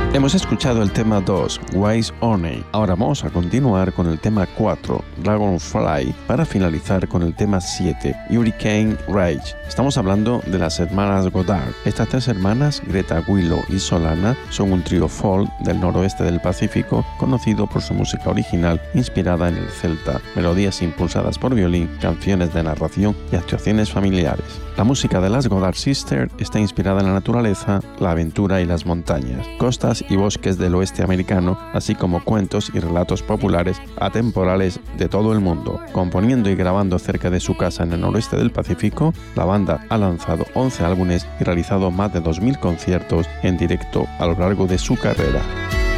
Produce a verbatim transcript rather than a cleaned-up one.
Hemos escuchado el tema dos, Wise Honey. Ahora vamos a continuar con el tema cuatro, Dragonfly, para finalizar con el tema siete, Hurricane Rage. Estamos hablando de las hermanas Goddard. Estas tres hermanas, Greta, Willow y Solana, son un trío folk del noroeste del Pacífico conocido por su música original inspirada en el celta, melodías impulsadas por violín, canciones de narración y actuaciones familiares. La música de las Goddard Sisters está inspirada en la naturaleza, la aventura y las montañas, costas y bosques del oeste americano, así como cuentos y relatos populares atemporales de todo el mundo. Componiendo y grabando cerca de su casa en el noroeste del Pacífico, la banda ha lanzado once álbumes y realizado más de dos mil conciertos en directo a lo largo de su carrera.